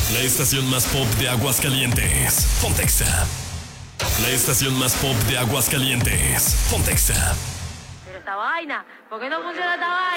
La estación más pop de Aguascalientes. Pontexa. La estación más pop de Aguascalientes. Pontexa. Pero esta vaina, ¿por qué no funciona esta vaina?